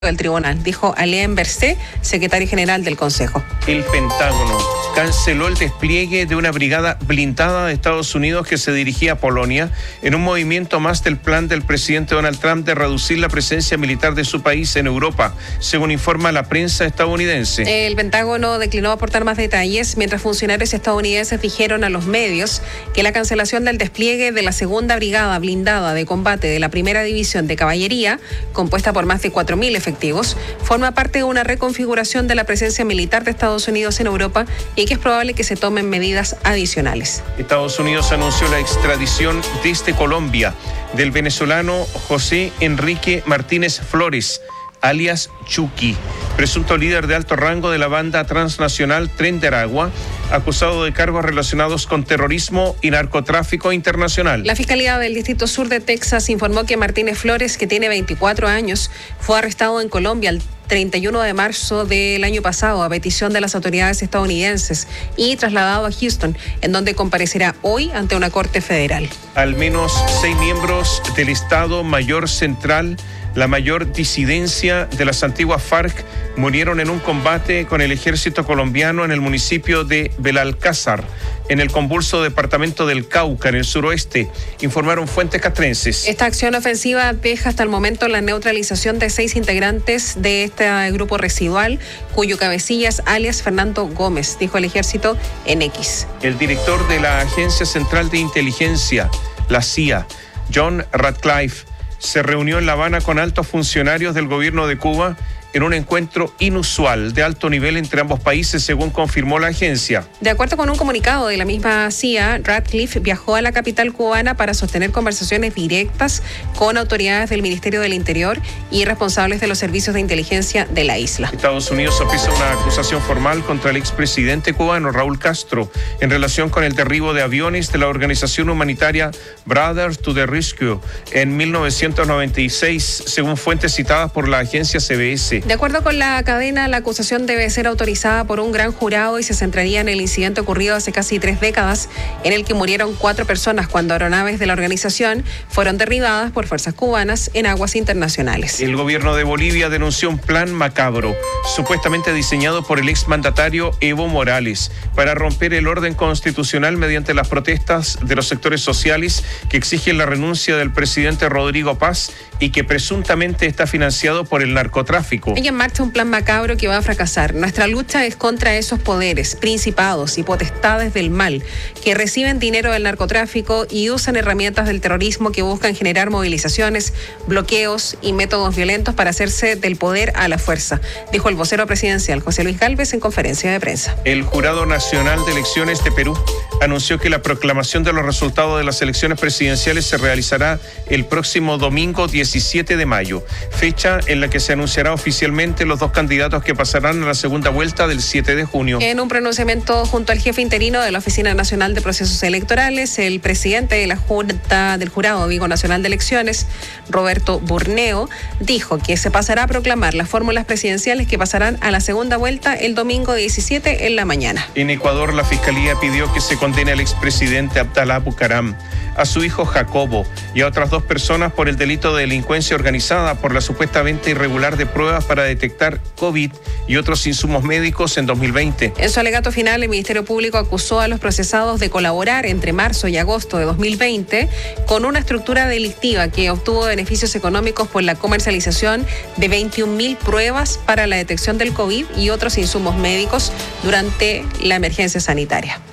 del tribunal, dijo Alain Berset, secretario general del Consejo. El Pentágono canceló el despliegue de una brigada blindada de Estados Unidos que se dirigía a Polonia en un movimiento más del plan del presidente Donald Trump de reducir la presencia militar de su país en Europa, según informa la prensa estadounidense. El Pentágono declinó aportar más detalles, mientras funcionarios estadounidenses dijeron a los medios que la cancelación del despliegue de la segunda brigada blindada de combate de la primera división de caballería, compuesta por más de 4.000 efectivos, forma parte de una reconfiguración de la presencia militar de Estados Unidos en Europa y que es probable que se tomen medidas adicionales. Estados Unidos anunció la extradición desde Colombia del venezolano José Enrique Martínez Flores, alias Chucky, presunto líder de alto rango de la banda transnacional Tren de Aragua, acusado de cargos relacionados con terrorismo y narcotráfico internacional. La Fiscalía del Distrito Sur de Texas informó que Martínez Flores, que tiene 24 años, fue arrestado en Colombia el 31 de marzo del año pasado a petición de las autoridades estadounidenses y trasladado a Houston, en donde comparecerá hoy ante una corte federal. Al menos 6 miembros del Estado Mayor Central, la mayor disidencia de las antiguas FARC, murieron en un combate con el ejército colombiano en el municipio de Belalcázar, en el convulso departamento del Cauca, en el suroeste, informaron fuentes castrenses. Esta acción ofensiva deja hasta el momento la neutralización de 6 integrantes de este grupo residual, cuyo cabecilla es alias Fernando Gómez, dijo el ejército en X. El director de la Agencia Central de Inteligencia, la CIA, John Ratcliffe, se reunió en La Habana con altos funcionarios del gobierno de Cuba en un encuentro inusual de alto nivel entre ambos países, según confirmó la agencia. De acuerdo con un comunicado de la misma CIA, Ratcliffe viajó a la capital cubana para sostener conversaciones directas con autoridades del Ministerio del Interior y responsables de los servicios de inteligencia de la isla. Estados Unidos oficia una acusación formal contra el expresidente cubano Raúl Castro en relación con el derribo de aviones de la organización humanitaria Brothers to the Rescue en 1996, según fuentes citadas por la agencia CBS. De acuerdo con la cadena, la acusación debe ser autorizada por un gran jurado y se centraría en el incidente ocurrido hace casi 3 décadas, en el que murieron 4 personas cuando aeronaves de la organización fueron derribadas por fuerzas cubanas en aguas internacionales. El gobierno de Bolivia denunció un plan macabro, supuestamente diseñado por el exmandatario Evo Morales, para romper el orden constitucional mediante las protestas de los sectores sociales que exigen la renuncia del presidente Rodrigo Paz y que presuntamente está financiado por el narcotráfico. Hay en marcha un plan macabro que va a fracasar. Nuestra lucha es contra esos poderes, principados y potestades del mal que reciben dinero del narcotráfico y usan herramientas del terrorismo que buscan generar movilizaciones, bloqueos y métodos violentos para hacerse del poder a la fuerza, dijo el vocero presidencial José Luis Gálvez en conferencia de prensa. El Jurado Nacional de Elecciones de Perú anunció que la proclamación de los resultados de las elecciones presidenciales se realizará el próximo domingo 17 de mayo, fecha en la que se anunciará oficialmente los 2 candidatos que pasarán a la segunda vuelta del 7 de junio. En un pronunciamiento junto al jefe interino de la Oficina Nacional de Procesos Electorales, el presidente de la Junta del Jurado Nacional de Elecciones, Roberto Burneo, dijo que se pasará a proclamar las fórmulas presidenciales que pasarán a la segunda vuelta el domingo 17 en la mañana. En Ecuador, la Fiscalía pidió que se condene al expresidente Abdalá Bucaram, a su hijo Jacobo y a otras 2 personas por el delito de delincuencia organizada por la supuesta venta irregular de pruebas para detectar COVID y otros insumos médicos en 2020. En su alegato final, el Ministerio Público acusó a los procesados de colaborar entre marzo y agosto de 2020 con una estructura delictiva que obtuvo beneficios económicos por la comercialización de 21.000 pruebas para la detección del COVID y otros insumos médicos durante la emergencia sanitaria.